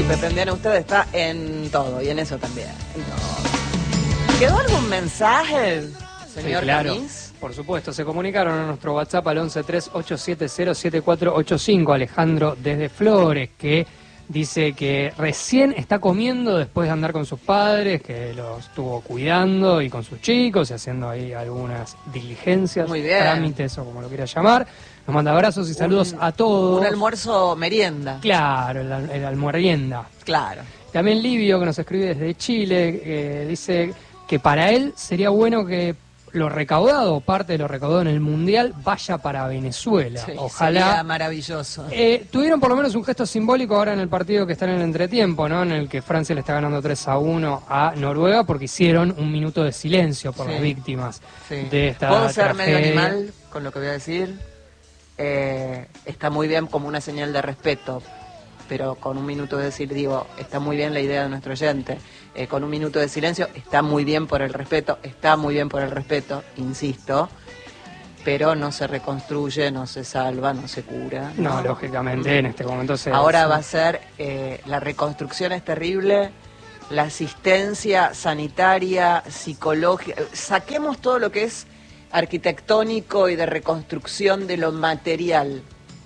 Pepe Undiano, usted está en todo y en eso también. En todo. ¿Quedó algún mensaje, señor Sí, claro. Camis? Por supuesto, se comunicaron a nuestro WhatsApp al 1138707485, Alejandro desde Flores, que dice que recién está comiendo después de andar con sus padres, que los estuvo cuidando y con sus chicos y haciendo ahí algunas diligencias, Muy bien. trámites o como lo quiera llamar. Nos manda abrazos y saludos a todos. Un almuerzo merienda. Claro, el almuerrienda. Claro. También Livio, que nos escribe desde Chile, dice que para él sería bueno que lo recaudado, parte de lo recaudado en el Mundial, vaya para Venezuela. Sí, ojalá. sería maravilloso. Tuvieron por lo menos un gesto simbólico ahora en el partido que está en el entretiempo, ¿no? En el que Francia le está ganando 3-1 a Noruega, porque hicieron un minuto de silencio por las víctimas de esta ¿Puedo ser tragedia. medio animal con lo que voy a decir? Está muy bien como una señal de respeto, pero con un minuto de decir, digo, está muy bien la idea de nuestro oyente. Con un minuto de silencio, está muy bien por el respeto, insisto, pero no se reconstruye, no se salva, no se cura. No, lógicamente, en este momento Ahora va a ser, la reconstrucción es terrible, la asistencia sanitaria, psicológica, saquemos todo lo que es arquitectónico y de reconstrucción de lo material,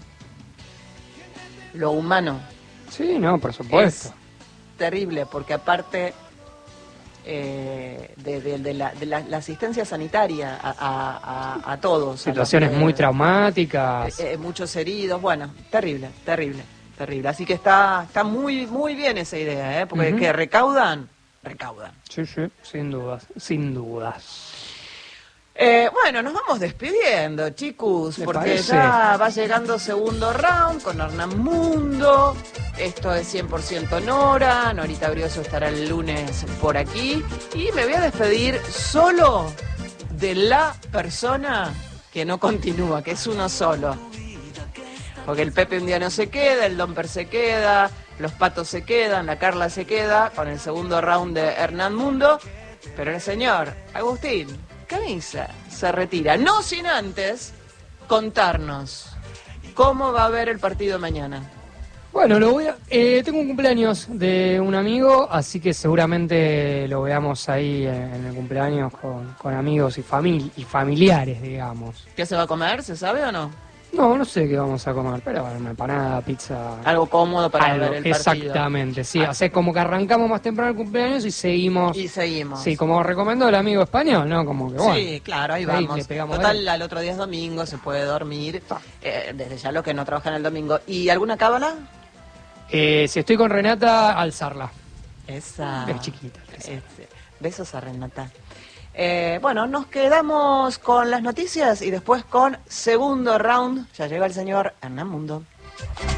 lo humano. Sí, no, por supuesto. Es terrible, porque aparte de la asistencia sanitaria a todos. Situaciones muy traumáticas. Muchos heridos, bueno, terrible. Así que está muy bien esa idea, porque que recaudan. Sí, sin dudas. Bueno, nos vamos despidiendo, chicos, porque parece? ya va llegando segundo round con Hernán Mundo. Esto es 100% Nora. Norita Brioso estará el lunes por aquí. Y me voy a despedir solo de la persona que no continúa, que es uno solo. Porque el Pepe Undiano se queda, el Domper se queda, los Patos se quedan, la Carla se queda con el segundo round de Hernán Mundo. Pero el señor Agustín Camisa se retira, no sin antes contarnos cómo va a ver el partido mañana. Bueno, tengo un cumpleaños de un amigo, así que seguramente lo veamos ahí en el cumpleaños con amigos y familiares, digamos. ¿Qué se va a comer? ¿Se sabe o no? No sé qué vamos a comer, pero una empanada, pizza... Algo cómodo para ver el partido. Exactamente, sí. O sea, como que arrancamos más temprano el cumpleaños y seguimos. Sí, como recomendó el amigo español, ¿no? Como que bueno. Sí, claro, ahí vamos. Total, ahí. al otro día es domingo, se puede dormir. Desde ya los que no trabajan el domingo. ¿Y alguna cábala? Si estoy con Renata, alzarla. Esa. Es chiquita. Besos a Renata. Bueno, nos quedamos con las noticias y después con segundo round. Ya llega el señor Hernán Mundo.